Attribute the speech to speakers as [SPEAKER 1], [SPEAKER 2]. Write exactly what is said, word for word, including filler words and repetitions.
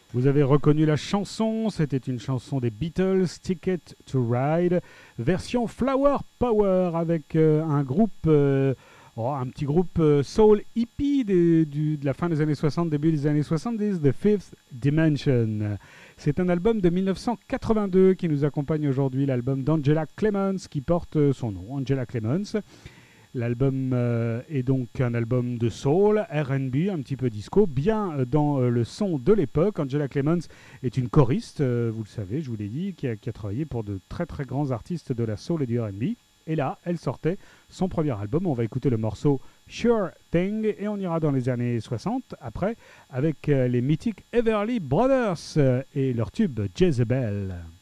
[SPEAKER 1] Vous avez reconnu la chanson, c'était une chanson des Beatles, Ticket to Ride, version Flower Power avec euh, un groupe, euh, oh, un petit groupe euh, soul hippie des- du- de la fin des années soixante, début des années soixante-dix, The Fifth Dimension. C'est un album de mille neuf cent quatre-vingt-deux qui nous accompagne aujourd'hui, l'album d'Angela Clements qui porte euh, son nom, Angela Clements. L'album euh, est donc un album de soul, R and B, un petit peu disco, bien euh, dans euh, le son de l'époque. Angela Clements est une choriste, euh, vous le savez, je vous l'ai dit, qui a, qui a travaillé pour de très très grands artistes de la soul et du R and B. Et là, elle sortait son premier album. On va écouter le morceau Sure Thing et on ira dans les années soixante après avec euh, les mythiques Everly Brothers euh, et leur tube Jezebel.